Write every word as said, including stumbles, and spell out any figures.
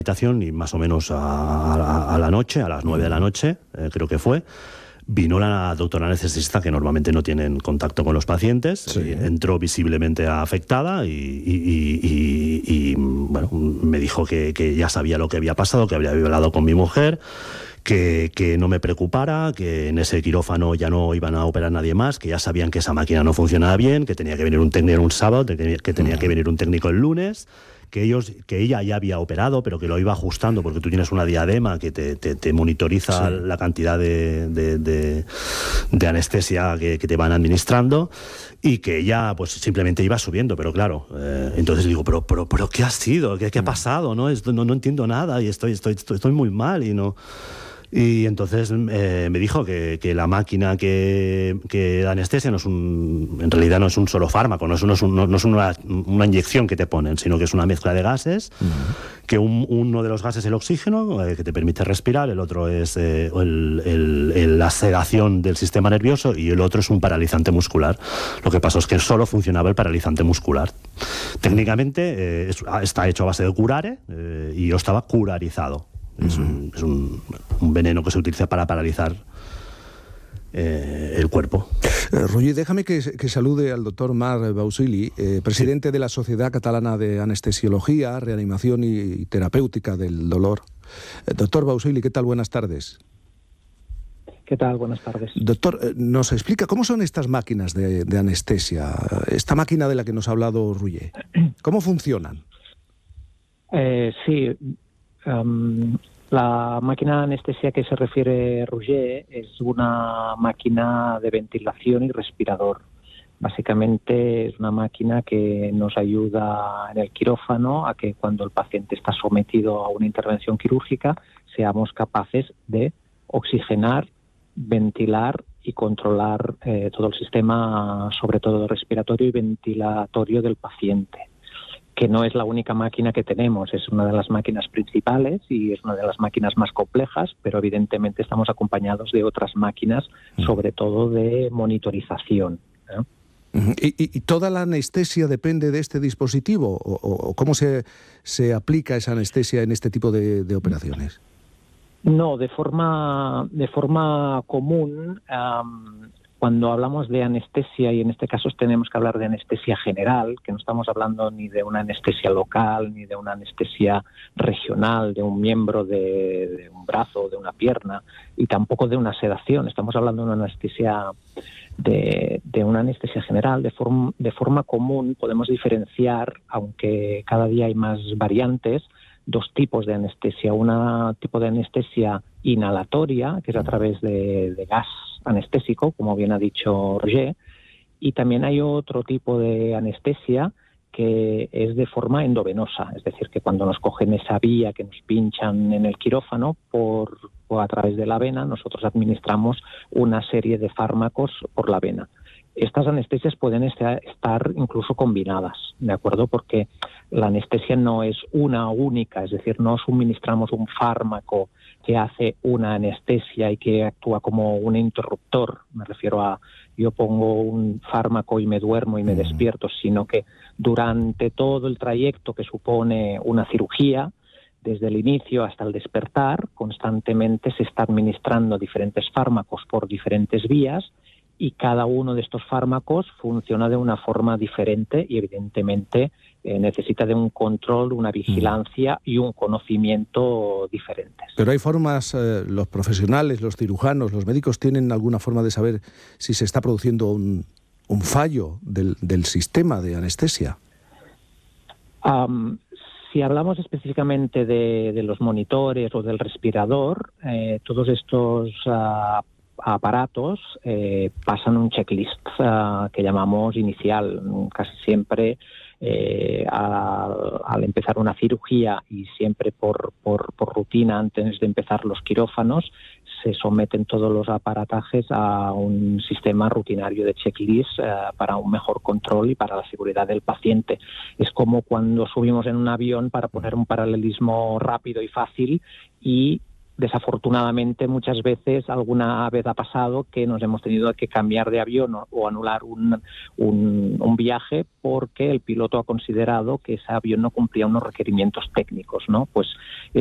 habitación y más o menos a, a, a la noche, a las nueve de la noche, eh, creo que fue, vino la doctora anestesista, que normalmente no tienen contacto con los pacientes, sí. y entró visiblemente afectada y, y, y, y, y bueno, me dijo que, que ya sabía lo que había pasado, que había hablado con mi mujer, que, que no me preocupara, que en ese quirófano ya no iban a operar nadie más, que ya sabían que esa máquina no funcionaba bien, que tenía que venir un técnico un sábado, que tenía que venir un técnico el lunes, que ellos que ella ya había operado, pero que lo iba ajustando porque tú tienes una diadema que te, te, te monitoriza sí. la cantidad de, de, de, de anestesia que, que te van administrando, y que ella pues simplemente iba subiendo, pero claro, eh, entonces digo, pero, pero, pero ¿qué ha sido? ¿Qué, qué ha pasado? ¿No? Esto, no, no entiendo nada y estoy, estoy, estoy, estoy muy mal y no... Y entonces eh, me dijo que, que la máquina que, que da anestesia no es un, en realidad no es un solo fármaco, no es, no es, un, no es una, una inyección que te ponen, sino que es una mezcla de gases, uh-huh. que un, uno de los gases es el oxígeno, eh, que te permite respirar, el otro es eh, el, el, el, la sedación del sistema nervioso, y el otro es un paralizante muscular. Lo que pasó es que solo funcionaba el paralizante muscular. Técnicamente eh, es, está hecho a base de curare, eh, y yo estaba curarizado. Es, un, es un, un veneno que se utiliza para paralizar eh, el cuerpo. Eh, Roger, déjame que, que salude al doctor Marc Bausili, eh, presidente sí. de la Sociedad Catalana de Anestesiología, Reanimación y Terapéutica del Dolor. Eh, doctor Bausili, ¿qué tal? Buenas tardes. ¿Qué tal? Buenas tardes. Doctor, eh, ¿nos explica cómo son estas máquinas de, de anestesia? Esta máquina de la que nos ha hablado Roger. ¿Cómo funcionan? Eh, sí... Um, la máquina de anestesia que se refiere Roger es una máquina de ventilación y respirador. Básicamente es una máquina que nos ayuda en el quirófano a que cuando el paciente está sometido a una intervención quirúrgica seamos capaces de oxigenar, ventilar y controlar eh, todo el sistema, sobre todo respiratorio y ventilatorio del paciente, que no es la única máquina que tenemos, es una de las máquinas principales y es una de las máquinas más complejas, pero evidentemente estamos acompañados de otras máquinas, sobre todo de monitorización, ¿eh? ¿Y, y, ¿Y toda la anestesia depende de este dispositivo? ¿O, o cómo se, se aplica esa anestesia en este tipo de, de operaciones? No, de forma, de forma común... Um, Cuando hablamos de anestesia, y en este caso tenemos que hablar de anestesia general, que no estamos hablando ni de una anestesia local, ni de una anestesia regional, de un miembro de, de un brazo o de una pierna, y tampoco de una sedación. Estamos hablando de una anestesia, de, de una anestesia general. De, form, de forma común podemos diferenciar, aunque cada día hay más variantes, dos tipos de anestesia. Un tipo de anestesia inhalatoria, que es a través de, de gas anestésico, como bien ha dicho Roger, y también hay otro tipo de anestesia que es de forma endovenosa, es decir, que cuando nos cogen esa vía que nos pinchan en el quirófano por, o a través de la vena, nosotros administramos una serie de fármacos por la vena. Estas anestesias pueden estar incluso combinadas, ¿de acuerdo? Porque la anestesia no es una única, es decir, no suministramos un fármaco que hace una anestesia y que actúa como un interruptor. Me refiero a, yo pongo un fármaco y me duermo y me despierto, sino que durante todo el trayecto que supone una cirugía, desde el inicio hasta el despertar, constantemente se está administrando diferentes fármacos por diferentes vías, y cada uno de estos fármacos funciona de una forma diferente y evidentemente eh, necesita de un control, una vigilancia y un conocimiento diferentes. Pero hay formas, eh, los profesionales, los cirujanos, los médicos tienen alguna forma de saber si se está produciendo un, un fallo del, del sistema de anestesia. Um, si hablamos específicamente de, de los monitores o del respirador, eh, todos estos uh, aparatos eh, pasan un checklist uh, que llamamos inicial. Casi siempre eh, al, al empezar una cirugía y siempre por, por, por rutina antes de empezar los quirófanos se someten todos los aparatajes a un sistema rutinario de checklist uh, para un mejor control y para la seguridad del paciente. Es como cuando subimos en un avión, para poner un paralelismo rápido y fácil, y desafortunadamente muchas veces, alguna vez ha pasado que nos hemos tenido que cambiar de avión o, o anular un, un, un viaje porque el piloto ha considerado que ese avión no cumplía unos requerimientos técnicos, ¿no? Pues